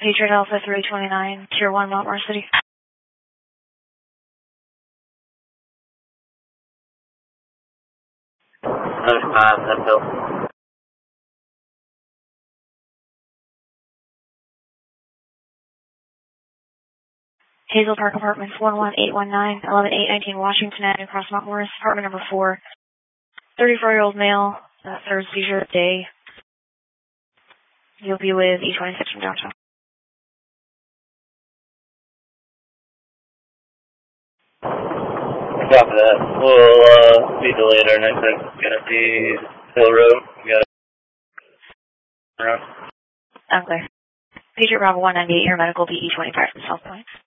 Patriot Alpha 329, Tier 1, Mount Morris City. That's Bill. Hazel Park Apartments 11819, 11819 Washington Avenue, across Mount Morris, apartment number 4. 34-year-old male, third seizure of the day. You'll be with E26 from downtown. Copy that. We'll be delayed. Our next exit's gonna be Hill Road. We got around. Unclear. Patriot Bravo 198, your medical be E25 from South Point.